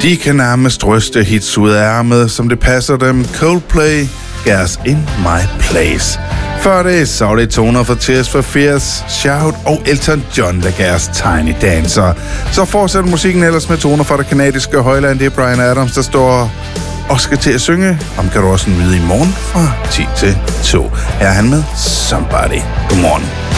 De kan nærmest ryste hits ud af ærmet, som det passer dem. Coldplay, Gas in My Place. Før det, så var det toner for Tears for Fears, Shout og Elton John, der gav os Tiny Dancer. Så fortsætter musikken ellers med toner fra det kanadiske højland. Det er Bryan Adams, der står og skal til at synge. Om kan du også nyde i morgen fra 10 til 2. Her er han med Somebody. Godmorgen.